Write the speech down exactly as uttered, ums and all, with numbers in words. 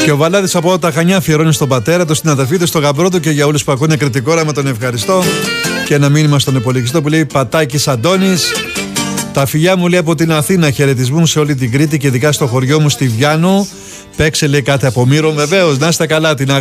Και ο Βαλάδης από τα Χανιά αφιερώνει στον πατέρα του, στην αδερφή του, στον γαμπρό του και για όλους που ακούνε κριτικόρα με τον ευχαριστώ. Και ένα μήνυμα στον υπολογιστό που λέει Πατάκης Αντώνης. Τα φιλιά μου λέει από την Αθήνα, χαιρετισμού σε όλη την Κρήτη και ειδικά στο χωριό μου στη Βιάνου. Παίξε λέει κάτι από Μύρο, βεβαίως, να είστε καλά, την